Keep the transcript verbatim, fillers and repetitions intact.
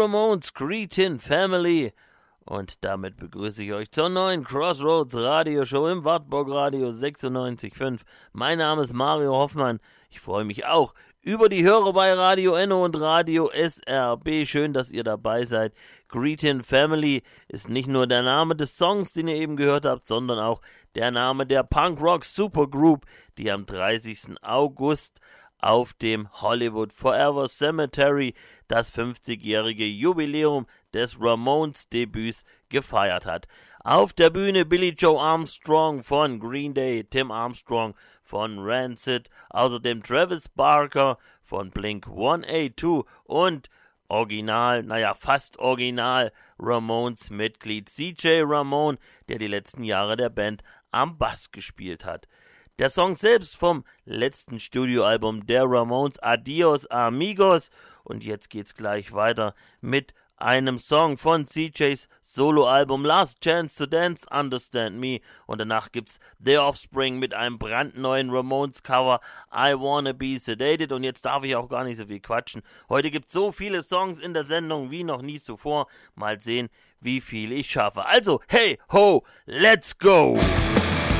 Ramones, Cretin Family. Und damit begrüße ich euch zur neuen Crossroads Radioshow im Wartburg Radio sechsundneunzig Komma fünf. Mein Name ist Mario Hoffmann. Ich freue mich auch über die Hörer bei Radio Enno und Radio S R B. Schön, dass ihr dabei seid. Cretin Family ist nicht nur der Name des Songs, den ihr eben gehört habt, sondern auch der Name der Punkrock Supergroup, die am dreißigsten August auf dem Hollywood Forever Cemetery das fünfzigjährige Jubiläum des Ramones-Debüts gefeiert hat. Auf der Bühne Billy Joe Armstrong von Green Day, Tim Armstrong von Rancid, außerdem Travis Barker von Blink hundertzweiundachtzig und Original, naja fast Original Ramones-Mitglied C J Ramone, der die letzten Jahre der Band am Bass gespielt hat. Der Song selbst vom letzten Studioalbum der Ramones, Adios Amigos. Und jetzt geht's gleich weiter mit einem Song von C Js Soloalbum Last Chance to Dance, Understand Me. Und danach gibt's The Offspring mit einem brandneuen Ramones-Cover, I Wanna Be Sedated. Und jetzt darf ich auch gar nicht so viel quatschen. Heute gibt's so viele Songs in der Sendung wie noch nie zuvor. Mal sehen, wie viel ich schaffe. Also, hey, ho, let's go!